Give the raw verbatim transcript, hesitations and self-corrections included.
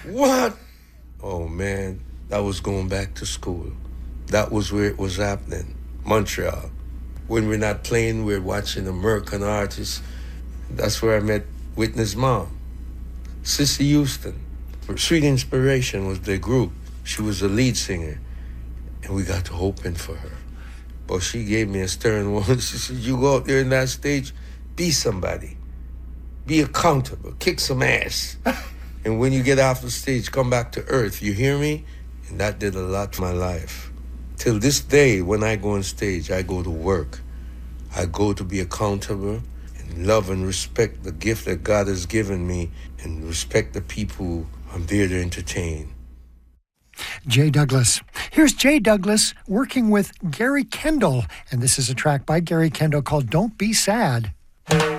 What? Oh, man, that was going back to school. That was where it was happening. Montreal. When we're not playing, we're watching American artists. That's where I met Whitney's mom, Sissy Houston. Sweet Inspiration was the group. She was the lead singer, and we got to open for her. But she gave me a stern warning. She said, you go out there in that stage, be somebody. Be accountable. Kick some ass. And when you get off the stage, come back to earth. You hear me? And that did a lot to my life. Till this day, when I go on stage, I go to work. I go to be accountable and love and respect the gift that God has given me and respect the people I'm there to entertain. Jay Douglas. Here's Jay Douglas working with Gary Kendall, and this is a track by Gary Kendall called Don't Be Sad.